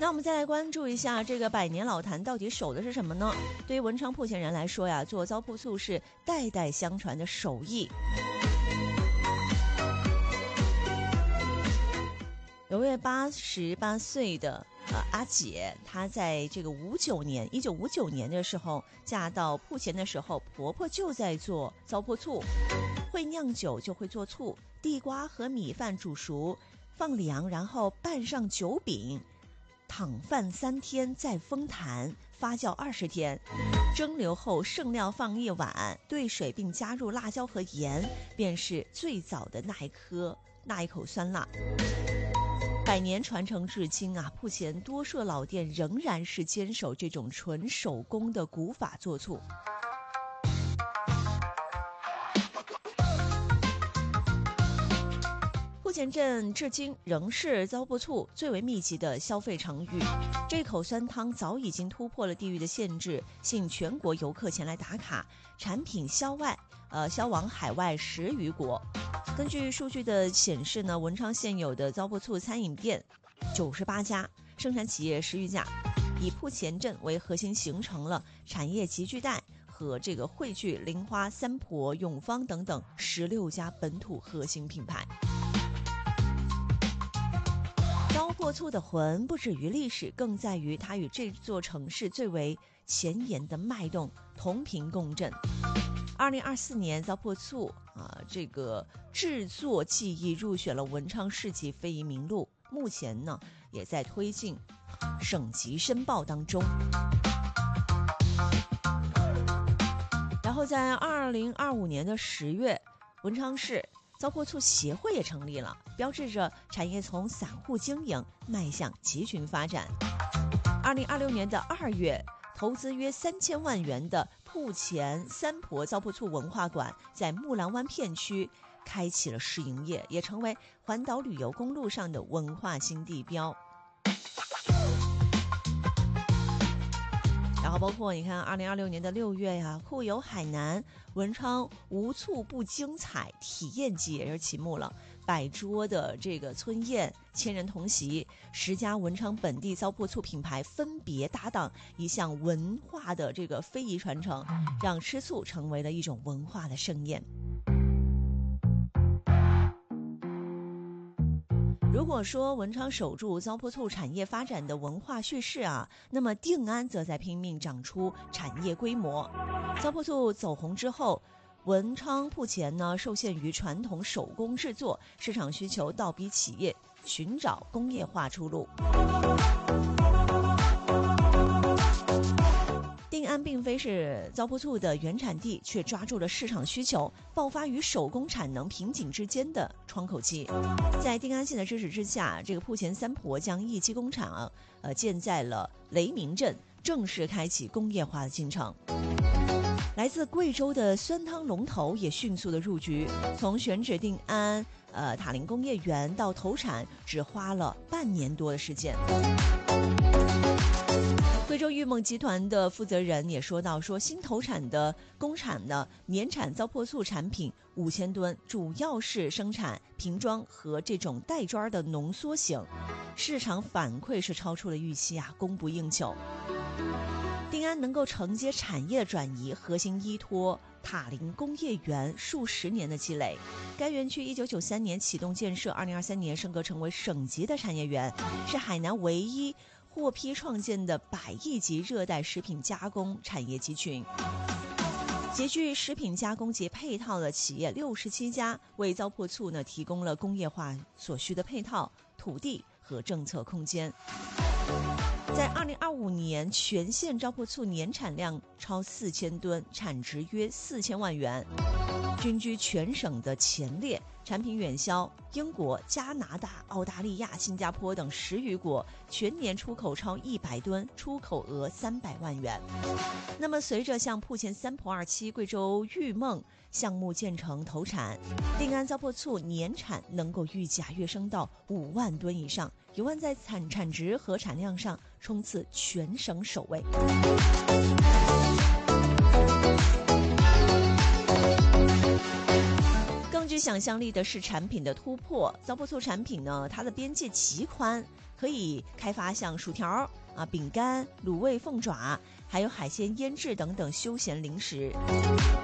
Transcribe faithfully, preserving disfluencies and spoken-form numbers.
那我们再来关注一下这个百年老坛到底守的是什么呢？对于文昌铺前人来说呀，做糟粕醋是代代相传的手艺。有位八十八岁的呃阿姐，她在这个五九年，一九五九年的时候嫁到铺前的时候，婆婆就在做糟粕醋，会酿酒就会做醋，地瓜和米饭煮熟放凉，然后拌上酒饼。躺饭三天，再封坛发酵二十天，蒸馏后剩料放一碗，兑水并加入辣椒和盐，便是最早的那一颗那一口酸辣。百年传承至今啊，铺前多数老店仍然是坚守这种纯手工的古法做醋。铺前镇至今仍是糟粕醋最为密集的消费场域，这口酸汤早已经突破了地域的限制，吸引全国游客前来打卡，产品销外，呃，销往海外十余国。根据数据的显示呢，文昌现有的糟粕醋餐饮店九十八家，生产企业十余家，以铺前镇为核心，形成了产业集聚带和这个汇聚菱花、三婆、永芳等等十六家本土核心品牌。糟粕醋的魂不止于历史，更在于它与这座城市最为前沿的脉动同频共振。二零二四年，糟粕醋啊，这个制作技艺入选了文昌市级非遗名录，目前呢也在推进省级申报当中。然后在二零二五年的十月，文昌市糟粕醋协会也成立了，标志着产业从散户经营迈向集群发展。二零二六年的二月，投资约三千万元的铺前三婆糟粕醋文化馆在木兰湾片区开启了试营业，也成为环岛旅游公路上的文化新地标。然后包括你看二零二六年的六月呀，酷游海南，文昌无醋不精彩体验季也是启幕了，百桌的这个村宴，千人同席，十家文昌本地糟粕醋品牌分别搭档一项文化的这个非遗传承，让吃醋成为了一种文化的盛宴。如果说文昌守住糟粕醋产业发展的文化叙事啊，那么定安则在拼命长出产业规模。糟粕醋走红之后，文昌铺前呢受限于传统手工制作，市场需求倒逼企业寻找工业化出路。定安并非是糟粕醋的原产地，却抓住了市场需求，爆发于手工产能瓶颈之间的窗口期。在定安县的支持之下，这个铺前三婆将一机工厂啊，呃建在了雷鸣镇，正式开启工业化的进程。来自贵州的酸汤龙头也迅速的入局，从选址定安呃塔林工业园到投产，只花了半年多的时间。贵州裕梦集团的负责人也说到，说新投产的工厂呢，年产糟粕醋产品五千吨，主要是生产瓶装和这种袋装的浓缩型，市场反馈是超出了预期啊，供不应求。定安能够承接产业转移，核心依托塔林工业园数十年的积累。该园区一九九三年启动建设，二零二三年升格成为省级的产业园，是海南唯一获批创建的百亿级热带食品加工产业集群。集聚食品加工及配套的企业六十七家，为糟粕醋呢提供了工业化所需的配套、土地和政策空间。在二零二五年，全县糟粕醋年产量超四千吨，产值约四千万元，均居全省的前列，产品远销英国、加拿大、澳大利亚、新加坡等十余国，全年出口超一百吨，出口额三百万元。那么，随着像铺前三婆二期、贵州裕梦项目建成投产，定安糟粕醋年产能够预价跃升到五万吨以上，有望在产产值和产量上冲刺全省首位。 想象力的是产品的突破，糟粕醋产品呢，它的边界极宽，可以开发像薯条啊、饼干、卤味凤爪，还有海鲜腌制等等休闲零食。